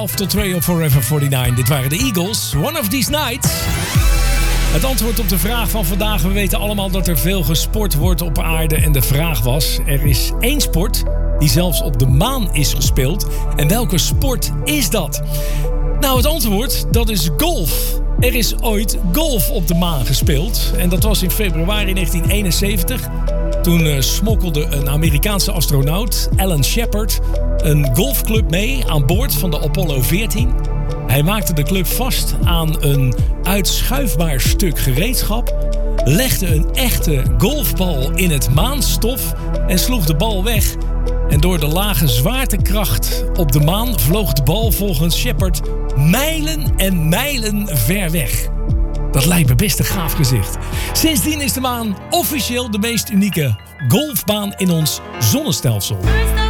Of tot 2 op Forever 49. Dit waren de Eagles. One of these nights. Het antwoord op de vraag van vandaag. We weten allemaal dat er veel gesport wordt op aarde. En de vraag was, er is één sport die zelfs op de maan is gespeeld. En welke sport is dat? Nou, het antwoord, dat is golf. Er is ooit golf op de maan gespeeld. En dat was in februari 1971. Toen smokkelde een Amerikaanse astronaut, Alan Shepard, een golfclub mee aan boord van de Apollo 14. Hij maakte de club vast aan een uitschuifbaar stuk gereedschap, legde een echte golfbal in het maanstof en sloeg de bal weg. En door de lage zwaartekracht op de maan vloog de bal volgens Shepard mijlen en mijlen ver weg. Dat lijkt me best een gaaf gezicht. Sindsdien is de maan officieel de meest unieke golfbaan in ons zonnestelsel.